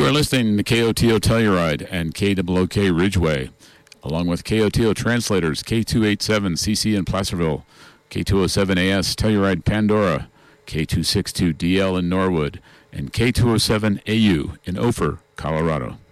are listening to KOTO Telluride and KOOK Ridgeway, along with KOTO translators K287CC in Placerville, K207AS Telluride Pandora, K262DL in Norwood, and K207AU in Ophir, Colorado.